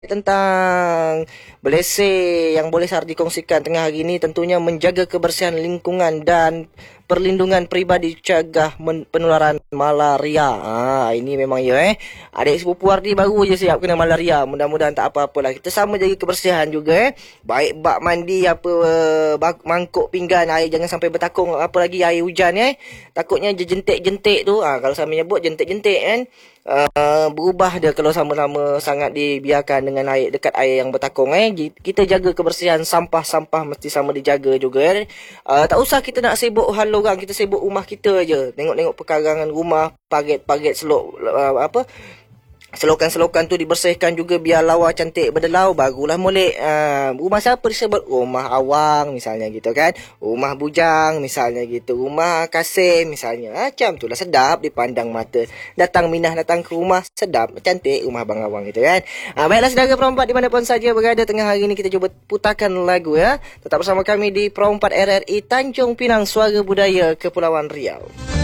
tentang Blessing yang boleh Sar dikongsikan tengah hari ini, tentunya menjaga kebersihan lingkungan dan perlindungan peribadi cegah penularan malaria. Ini memang ya adik sepupu Ardi baru je siap kena malaria. Mudah-mudahan tak apa-apalah. Kita sama jaga kebersihan juga Baik bak mandi apa mangkuk pinggan air jangan sampai bertakung, apa lagi air hujan Takutnya jentik-jentik tu. Kalau saya menyebut jentik-jentik kan. Berubah dia kalau sama-sama sangat dibiarkan dengan air dekat air yang bertakung. Kita jaga kebersihan, sampah-sampah mesti sama dijaga juga. Tak usah kita nak sibuk hal orang, kita sibuk rumah kita je. Tengok-tengok pekarangan rumah, paget-paget selok selokan-selokan tu dibersihkan juga biar lawa cantik berdelau, barulah molek. Rumah siapa disebut? Rumah awang misalnya gitu kan. Rumah bujang misalnya gitu. Rumah Kasim misalnya. Macam tu lah, sedap dipandang mata. Datang Minah datang ke rumah, sedap, cantik rumah Abang Awang gitu kan. Baiklah saudara Pro 4 dimanapun saja berada tengah hari ini, kita cuba putarkan lagu ya. Tetap bersama kami di Pro 4 RRI Tanjung Pinang, Suara Budaya Kepulauan Riau.